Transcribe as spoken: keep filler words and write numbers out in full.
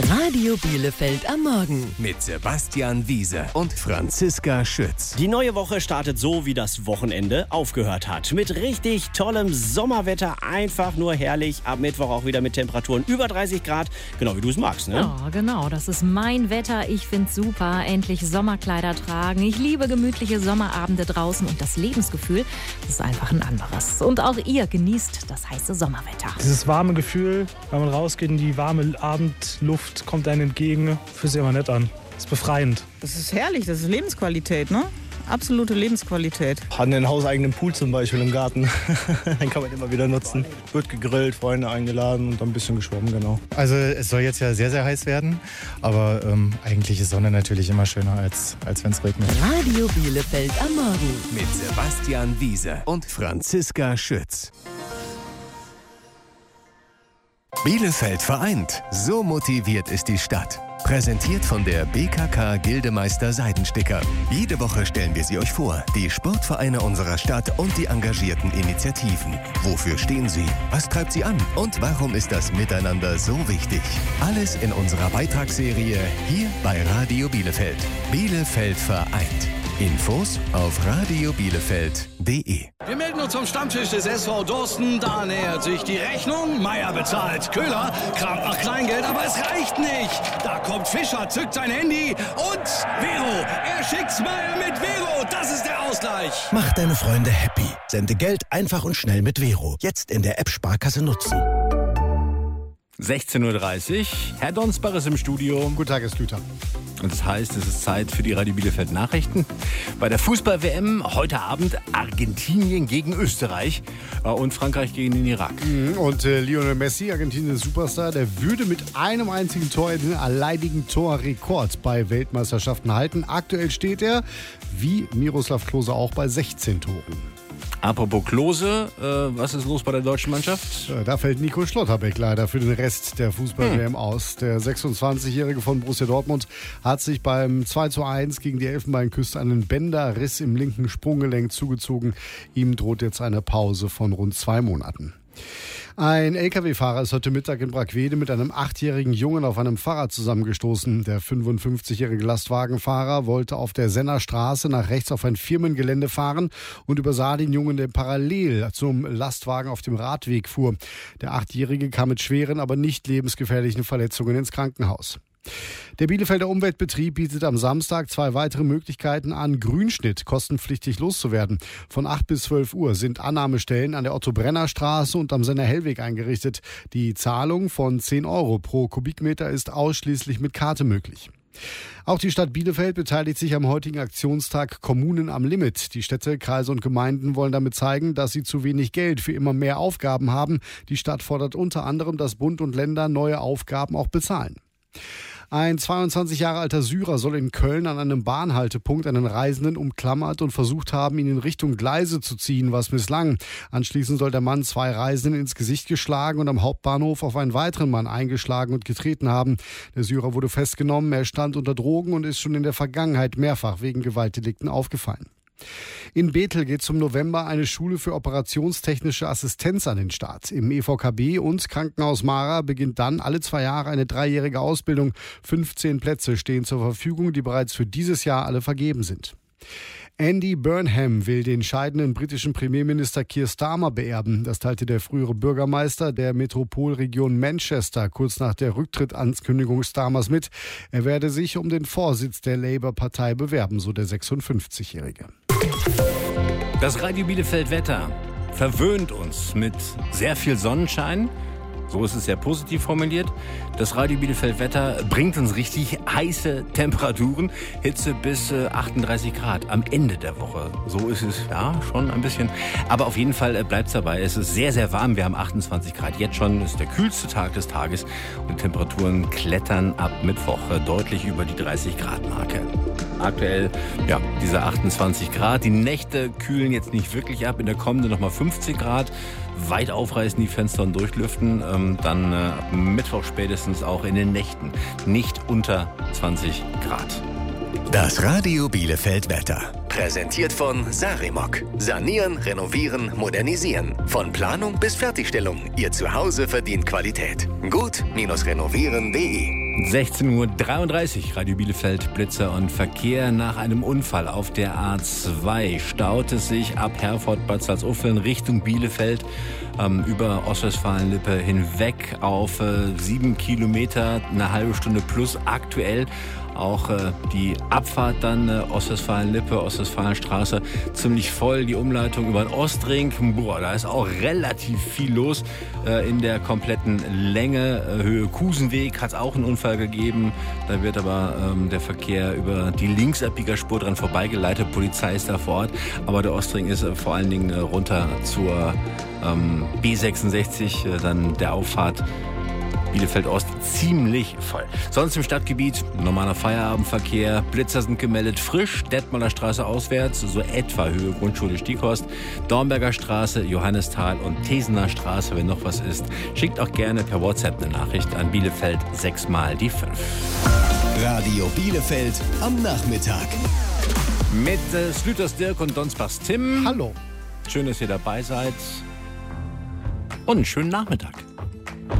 Radio Bielefeld am Morgen mit Sebastian Wiese und Franziska Schütz. Die neue Woche startet so, wie das Wochenende aufgehört hat. Mit richtig tollem Sommerwetter, einfach nur herrlich. Ab Mittwoch auch wieder mit Temperaturen über dreißig Grad, genau wie du es magst, ne? Ja, genau, das ist mein Wetter. Ich find's super, endlich Sommerkleider tragen. Ich liebe gemütliche Sommerabende draußen und das Lebensgefühl, das ist einfach ein anderes. Und auch ihr genießt das heiße Sommerwetter. Dieses warme Gefühl, wenn man rausgeht in die warme Abendluft, kommt einem entgegen, fühlt sich immer nett an. Das ist befreiend. Das ist herrlich, das ist Lebensqualität, ne? Absolute Lebensqualität. Hat einen hauseigenen Pool zum Beispiel im Garten. Den kann man immer wieder nutzen. Wird gegrillt, Freunde eingeladen und dann ein bisschen geschwommen, genau. Also es soll jetzt ja sehr, sehr heiß werden. Aber ähm, eigentlich ist Sonne natürlich immer schöner, als, als wenn es regnet. Radio Bielefeld am Morgen mit Sebastian Wiese und Franziska Schütz. Bielefeld vereint. So motiviert ist die Stadt. Präsentiert von der B K K Gildemeister Seidensticker. Jede Woche stellen wir sie euch vor. Die Sportvereine unserer Stadt und die engagierten Initiativen. Wofür stehen sie? Was treibt sie an? Und warum ist das Miteinander so wichtig? Alles in unserer Beitragsserie hier bei Radio Bielefeld. Bielefeld vereint. Infos auf radio bielefeld punkt de. Wir melden uns zum Stammtisch des S V Dorsten. Da nähert sich die Rechnung. Meier bezahlt. Köhler kramt nach Kleingeld, aber es reicht nicht. Da kommt Fischer, zückt sein Handy und Vero. Er schickt's Meier mit Vero. Das ist der Ausgleich. Mach deine Freunde happy. Sende Geld einfach und schnell mit Vero. Jetzt in der App Sparkasse nutzen. sechzehn Uhr dreißig. Herr Donsbach ist im Studio. Guten Tag, Herr Schlüter. Und das heißt, es ist Zeit für die Radio Bielefeld Nachrichten. Bei der Fußball-W M heute Abend Argentinien gegen Österreich und Frankreich gegen den Irak. Und äh, Lionel Messi, Argentiniens Superstar, der würde mit einem einzigen Tor den alleinigen Torrekord bei Weltmeisterschaften halten. Aktuell steht er, wie Miroslav Klose, auch bei sechzehn Toren. Apropos Klose, äh, was ist los bei der deutschen Mannschaft? Da fällt Nico Schlotterbeck leider für den Rest der Fußball-W M hm. aus. Der sechsundzwanzigjährige von Borussia Dortmund hat sich beim zwei zu eins gegen die Elfenbeinküste einen Bänderriss im linken Sprunggelenk zugezogen. Ihm droht jetzt eine Pause von rund zwei Monaten. Ein L K W-Fahrer ist heute Mittag in Brackwede mit einem achtjährigen Jungen auf einem Fahrrad zusammengestoßen. Der fünfundfünfzigjährige Lastwagenfahrer wollte auf der Senner Straße nach rechts auf ein Firmengelände fahren und übersah den Jungen, der parallel zum Lastwagen auf dem Radweg fuhr. Der Achtjährige kam mit schweren, aber nicht lebensgefährlichen Verletzungen ins Krankenhaus. Der Bielefelder Umweltbetrieb bietet am Samstag zwei weitere Möglichkeiten an, Grünschnitt kostenpflichtig loszuwerden. Von acht bis zwölf Uhr sind Annahmestellen an der Otto-Brenner-Straße und am Senner-Hellweg eingerichtet. Die Zahlung von zehn Euro pro Kubikmeter ist ausschließlich mit Karte möglich. Auch die Stadt Bielefeld beteiligt sich am heutigen Aktionstag Kommunen am Limit. Die Städte, Kreise und Gemeinden wollen damit zeigen, dass sie zu wenig Geld für immer mehr Aufgaben haben. Die Stadt fordert unter anderem, dass Bund und Länder neue Aufgaben auch bezahlen. Ein zweiundzwanzig Jahre alter Syrer soll in Köln an einem Bahnhaltepunkt einen Reisenden umklammert und versucht haben, ihn in Richtung Gleise zu ziehen, was misslang. Anschließend soll der Mann zwei Reisenden ins Gesicht geschlagen und am Hauptbahnhof auf einen weiteren Mann eingeschlagen und getreten haben. Der Syrer wurde festgenommen, er stand unter Drogen und ist schon in der Vergangenheit mehrfach wegen Gewaltdelikten aufgefallen. In Bethel geht zum November eine Schule für operationstechnische Assistenz an den Start. Im E V K B und Krankenhaus Mara beginnt dann alle zwei Jahre eine dreijährige Ausbildung. fünfzehn Plätze stehen zur Verfügung, die bereits für dieses Jahr alle vergeben sind. Andy Burnham will den scheidenden britischen Premierminister Keir Starmer beerben. Das teilte der frühere Bürgermeister der Metropolregion Manchester kurz nach der Rücktrittsankündigung Starmers mit. Er werde sich um den Vorsitz der Labour-Partei bewerben, so der sechsundfünfzigjährige. Das Radio Bielefeld Wetter verwöhnt uns mit sehr viel Sonnenschein. So ist es sehr positiv formuliert. Das Radio Bielefeld Wetter bringt uns richtig heiße Temperaturen. Hitze bis äh, achtunddreißig Grad am Ende der Woche. So ist es, ja, schon ein bisschen. Aber auf jeden Fall äh, bleibt es dabei. Es ist sehr, sehr warm. Wir haben achtundzwanzig Grad. Jetzt schon ist der kühlste Tag des Tages. Und die Temperaturen klettern ab Mittwoch äh, deutlich über die dreißig Grad Marke. Aktuell, ja, diese achtundzwanzig Grad. Die Nächte kühlen jetzt nicht wirklich ab. In der kommenden nochmal fünfzehn Grad. Weit aufreißen die Fenster und durchlüften. Ähm, dann äh, ab Mittwoch spätestens auch in den Nächten nicht unter zwanzig Grad. Das Radio Bielefeld Wetter. Präsentiert von Sarimok. Sanieren, renovieren, modernisieren. Von Planung bis Fertigstellung. Ihr Zuhause verdient Qualität. Gut-renovieren punkt de. sechzehn Uhr dreiunddreißig, Radio Bielefeld, Blitzer und Verkehr. Nach einem Unfall auf der A zwei staut es sich ab Herford-Bad Salzuflen Richtung Bielefeld ähm, über Ostwestfalen-Lippe hinweg auf äh, sieben Kilometer, eine halbe Stunde plus aktuell. Auch äh, die Abfahrt dann äh, Ostwestfalen-Lippe, Ostwestfalenstraße ziemlich voll. Die Umleitung über den Ostring, boah, da ist auch relativ viel los äh, in der kompletten Länge. Äh, Höhe Kusenweg hat es auch einen Unfall gegeben. Da wird aber ähm, der Verkehr über die Linksabbiegerspur dran vorbeigeleitet. Polizei ist da vor Ort. Aber der Ostring ist äh, vor allen Dingen äh, runter zur ähm, B sechsundsechzig, äh, dann der Auffahrt Bielefeld-Ost ziemlich voll. Sonst im Stadtgebiet normaler Feierabendverkehr. Blitzer sind gemeldet frisch. Detmolder Straße auswärts, so etwa Höhe Grundschule Stieghorst. Dornberger Straße, Johannisthal und Tesener Straße, wenn noch was ist. Schickt auch gerne per WhatsApp eine Nachricht an Bielefeld sechs mal die fünf. Radio Bielefeld am Nachmittag. Mit äh, Slüters Dirk und Donsbachs Tim. Hallo. Schön, dass ihr dabei seid. Und einen schönen Nachmittag.